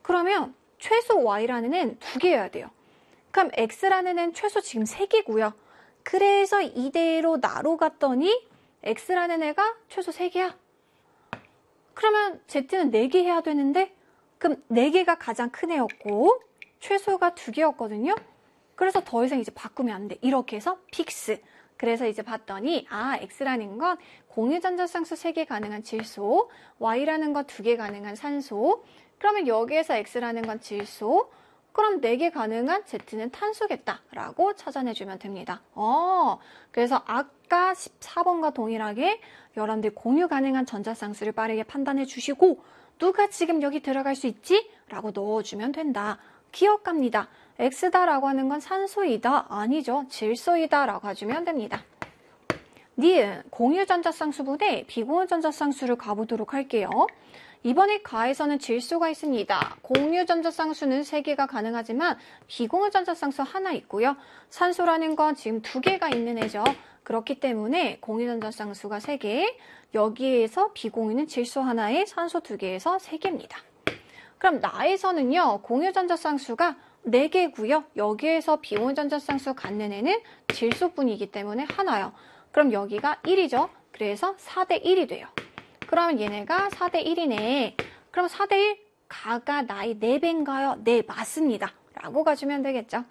그러면 최소 Y라는 애는 2개여야 돼요. 그럼 X라는 애는 최소 지금 3개고요. 그래서 이대로 나로 갔더니 X라는 애가 최소 3개야. 그러면 Z는 4개 해야 되는데 그럼 4개가 가장 큰 애였고 최소가 2개였거든요. 그래서 더 이상 이제 바꾸면 안 돼. 이렇게 해서 픽스. 그래서 이제 봤더니 X라는 건 공유전자쌍수 3개 가능한 질소, Y라는 건 2개 가능한 산소. 그러면 여기에서 X라는 건 질소, 그럼 4개 가능한 Z는 탄소겠다라고 찾아내주면 됩니다. 그래서 아까 14번과 동일하게 여러분들 공유 가능한 전자쌍수를 빠르게 판단해 주시고 누가 지금 여기 들어갈 수 있지? 라고 넣어주면 된다. 기억합니다. X다라고 하는 건 산소이다? 아니죠. 질소이다 라고 해주면 됩니다. 니은 공유 전자쌍수분의 비공유 전자쌍수를 가보도록 할게요. 이번에 가에서는 질소가 있습니다. 공유 전자쌍수는 3개가 가능하지만 비공유 전자쌍수 하나 있고요. 산소라는 건 지금 2개가 있는 애죠. 그렇기 때문에 공유 전자쌍수가 3개, 여기에서 비공유는 질소 하나에 산소 2개에서 3개입니다. 그럼 나에서는요, 공유 전자쌍수가 4개고요. 여기에서 비공유 전자쌍수 갖는 애는 질소뿐이기 때문에 하나요. 그럼 여기가 1이죠. 그래서 4대 1이 돼요. 그러면 얘네가 4대 1이네. 그럼 4대 1, 가가 나의 4배인가요? 네, 맞습니다. 라고 가주면 되겠죠.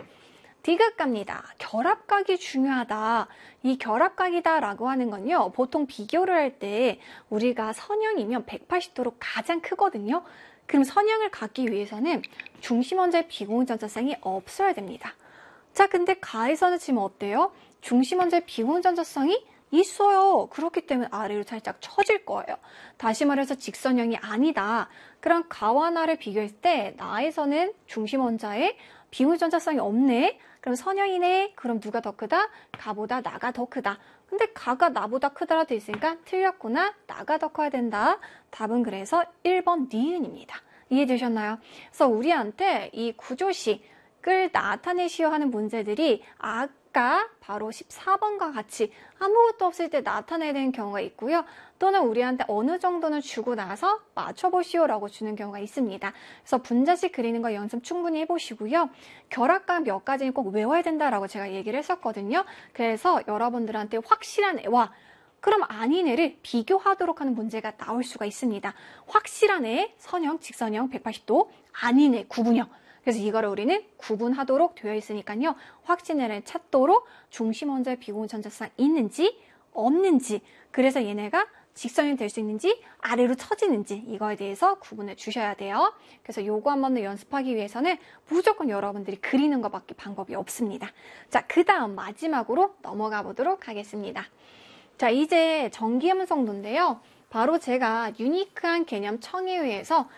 디귿갑니다. 결합각이 중요하다. 이 결합각이다 라고 하는 건요, 보통 비교를 할 때 우리가 선형이면 180도로 가장 크거든요. 그럼 선형을 갖기 위해서는 중심원자의 비공유전자쌍이 없어야 됩니다. 자, 근데 가에서는 지금 어때요? 중심원자의 비공유전자쌍이 있어요. 그렇기 때문에 아래로 살짝 처질 거예요. 다시 말해서 직선형이 아니다. 그럼 가와 나를 비교했을 때 나에서는 중심원자의 비공유전자쌍이 없네. 그럼 선형이네. 그럼 누가 더 크다? 가보다 나가 더 크다. 근데 가가 나보다 크다라 돼 있으니까 틀렸구나. 나가 더 커야 된다. 답은 그래서 1번 니은입니다. 이해되셨나요? 그래서 우리한테 이 구조식을 나타내시오 하는 문제들이 아까 바로 14번과 같이 아무것도 없을 때 나타내야 되는 경우가 있고요. 또는 우리한테 어느 정도는 주고 나서 맞춰보시오라고 주는 경우가 있습니다. 그래서 분자식 그리는 거 연습 충분히 해보시고요. 결합각 몇 가지는 꼭 외워야 된다라고 제가 얘기를 했었거든요. 그래서 여러분들한테 확실한 애와 그럼 아닌 애를 비교하도록 하는 문제가 나올 수가 있습니다. 확실한 애, 선형, 직선형, 180도, 아닌 애, 구분형. 그래서 이거를 우리는 구분하도록 되어 있으니까요. 확신을 찾도록 중심원자의 비공유전자쌍 있는지 없는지, 그래서 얘네가 직선이 될 수 있는지 아래로 처지는지 이거에 대해서 구분해 주셔야 돼요. 그래서 요거 한 번 더 연습하기 위해서는 무조건 여러분들이 그리는 것밖에 방법이 없습니다. 자, 그 다음 마지막으로 넘어가 보도록 하겠습니다. 자, 이제 전기음성도인데요. 바로 제가 유니크한 개념 청해회에서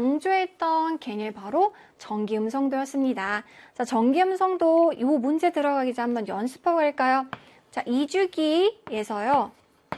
강조했던 개념이 바로 전기음성도였습니다. 자, 전기음성도 이 문제 들어가기 전에 한번 연습하고 갈까요? 자, 2주기에서요.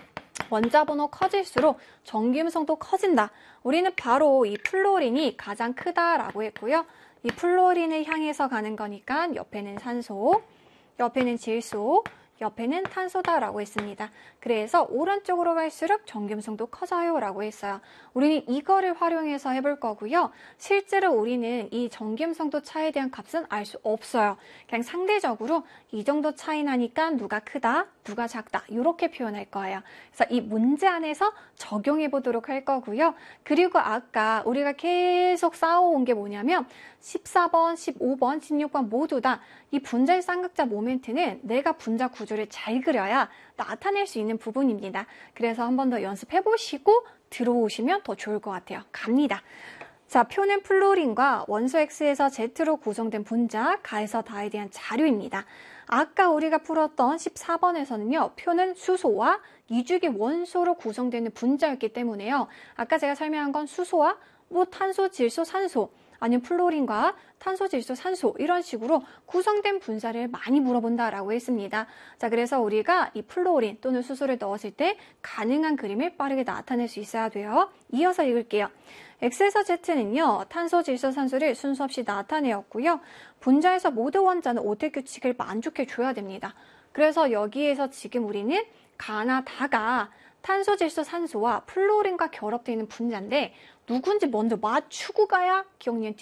원자 번호 커질수록 전기음성도 커진다. 우리는 바로 이 플로린이 가장 크다라고 했고요. 이 플로린을 향해서 가는 거니까 옆에는 산소, 옆에는 질소, 옆에는 탄소다라고 했습니다. 그래서 오른쪽으로 갈수록 전기음성도 커져요 라고 했어요. 우리는 이거를 활용해서 해볼 거고요. 실제로 우리는 이 전기음성도 차이에 대한 값은 알 수 없어요. 그냥 상대적으로 이 정도 차이 나니까 누가 크다, 누가 작다 이렇게 표현할 거예요. 그래서 이 문제 안에서 적용해 보도록 할 거고요. 그리고 아까 우리가 계속 쌓아온 게 뭐냐면 14번, 15번, 16번 모두 다 이 분자의 쌍극자 모멘트는 내가 분자 구조를 잘 그려야 나타낼 수 있는 부분입니다. 그래서 한 번 더 연습해 보시고 들어오시면 더 좋을 것 같아요. 갑니다. 자, 표는 플로린과 원소 X에서 Z로 구성된 분자 가에서 다에 대한 자료입니다. 아까 우리가 풀었던 14번에서는요. 표는 수소와 2주기 원소로 구성되는 분자였기 때문에요. 아까 제가 설명한 건 수소와 뭐 탄소, 질소, 산소 아니면 플로린과 탄소, 질소, 산소 이런 식으로 구성된 분자를 많이 물어본다라고 했습니다. 자, 그래서 우리가 이 플로린 또는 수소를 넣었을 때 가능한 그림을 빠르게 나타낼 수 있어야 돼요. 이어서 읽을게요. X에서 Z는요. 탄소, 질소, 산소를 순서 없이 나타내었고요. 분자에서 모든 원자는 오택 규칙을 만족해 줘야 됩니다. 그래서 여기에서 지금 우리는 가나 다가 탄소, 질소, 산소와 플로린과 결합되어 있는 분자인데 누군지 먼저 맞추고 가야 기억니은